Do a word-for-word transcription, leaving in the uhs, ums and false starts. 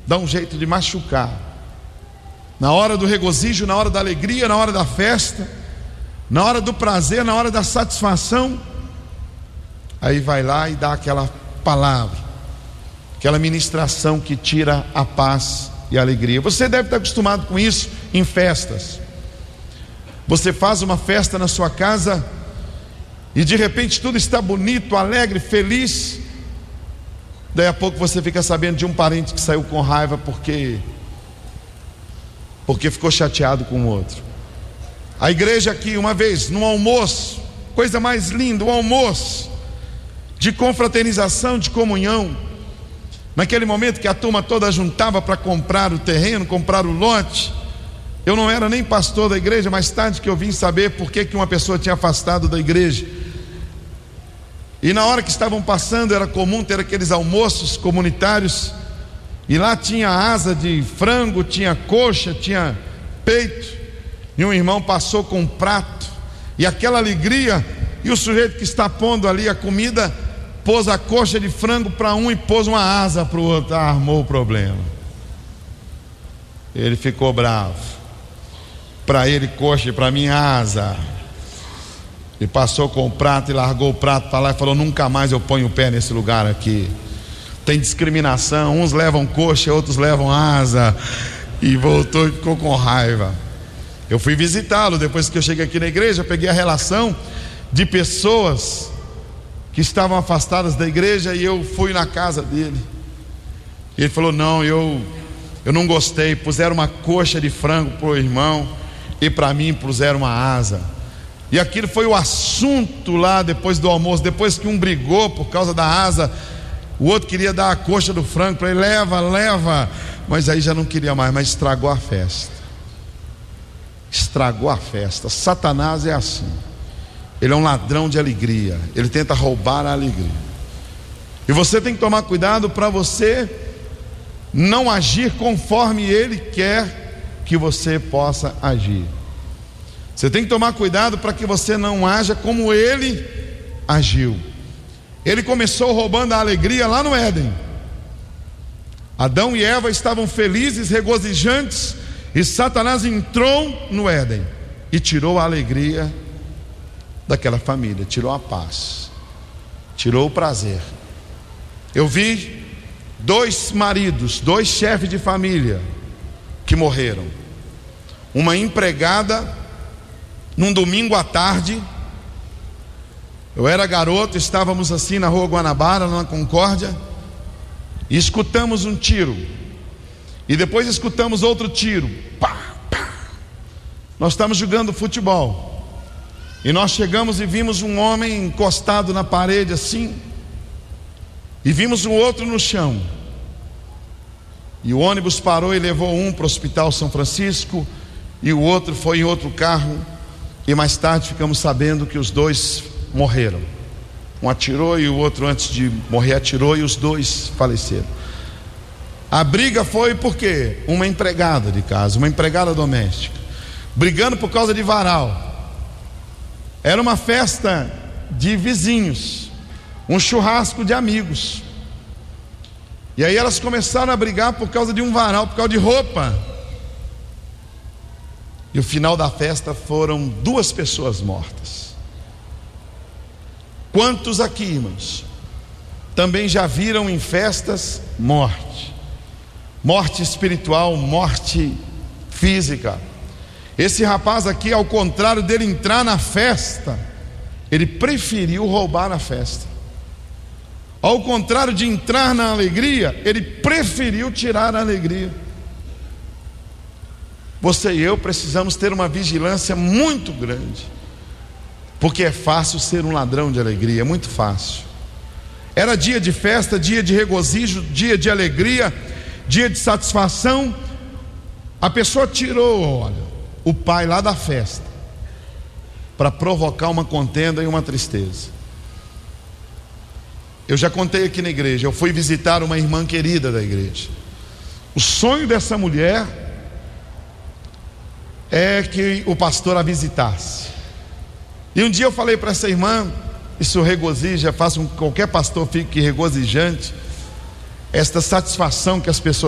dá um jeito de machucar. Na hora do regozijo, na hora da alegria, na hora da festa, na hora do prazer, na hora da satisfação, aí vai lá e dá aquela palavra, aquela ministração que tira a paz e a alegria. Você deve estar acostumado com isso em festas. Você faz uma festa na sua casa e de repente tudo está bonito, alegre, feliz. Daí a pouco você fica sabendo de um parente que saiu com raiva porque porque ficou chateado com o outro. A igreja aqui, uma vez, num almoço, coisa mais linda, um almoço de confraternização, de comunhão. Naquele momento que a turma toda juntava para comprar o terreno, comprar o lote. Eu não era nem pastor da igreja, mais tarde que eu vim saber por que que uma pessoa tinha afastado da igreja. E na hora que estavam passando, era comum ter aqueles almoços comunitários, e lá tinha asa de frango, tinha coxa, tinha peito, e um irmão passou com um prato, e aquela alegria, e o sujeito que está pondo ali a comida, pôs a coxa de frango para um e pôs uma asa para o outro. Ah, armou o problema. Ele ficou bravo. Para ele coxa e para mim asa. E passou com o prato e largou o prato para lá e falou: nunca mais eu ponho o pé nesse lugar aqui. Tem discriminação, uns levam coxa, outros levam asa. E voltou e ficou com raiva. Eu fui visitá-lo depois que eu cheguei aqui na igreja. Eu peguei a relação de pessoas que estavam afastadas da igreja, e eu fui na casa dele. E ele falou: não, eu, eu não gostei. Puseram uma coxa de frango para o irmão, e para mim puseram uma asa. E aquilo foi o assunto lá depois do almoço. Depois que um brigou por causa da asa, o outro queria dar a coxa do frango para ele: leva, leva. Mas aí já não queria mais, mas estragou a festa. Estragou a festa. Satanás é assim. Ele é um ladrão de alegria. Ele tenta roubar a alegria. E você tem que tomar cuidado para você não agir conforme ele quer que você possa agir. Você tem que tomar cuidado para que você não haja como ele agiu. Ele começou roubando a alegria lá no Éden. Adão e Eva estavam felizes, regozijantes, e Satanás entrou no Éden e tirou a alegria daquela família, tirou a paz, tirou o prazer. Eu vi dois maridos, dois chefes de família que morreram. Uma empregada, num domingo à tarde, eu era garoto, estávamos assim na rua Guanabara, na Concórdia, e escutamos um tiro, e depois escutamos outro tiro, pá, pá. Nós estávamos jogando futebol, e nós chegamos e vimos um homem encostado na parede assim, e vimos um outro no chão. E o ônibus parou e levou um para o Hospital São Francisco, e o outro foi em outro carro. E mais tarde ficamos sabendo que os dois morreram. Um atirou e o outro, antes de morrer, atirou, e os dois faleceram. A briga foi por quê? Uma empregada de casa, uma empregada doméstica, brigando por causa de varal. Era uma festa de vizinhos, um churrasco de amigos. E aí elas começaram a brigar por causa de um varal, por causa de roupa. E o final da festa foram duas pessoas mortas. Quantos aqui, irmãos, também já viram em festas morte? Morte espiritual, morte física. Esse rapaz aqui, ao contrário dele entrar na festa, ele preferiu roubar a festa. Ao contrário de entrar na alegria, ele preferiu tirar a alegria. Você e eu precisamos ter uma vigilância muito grande, porque é fácil ser um ladrão de alegria, é muito fácil. Era dia de festa, dia de regozijo, dia de alegria, dia de satisfação. A pessoa tirou, olha, o pai lá da festa, para provocar uma contenda e uma tristeza. Eu já contei aqui na igreja, eu fui visitar uma irmã querida da igreja. O sonho dessa mulher é que o pastor a visitasse. E um dia eu falei para essa irmã: isso regozija, faça com que qualquer pastor fique regozijante, esta satisfação que as pessoas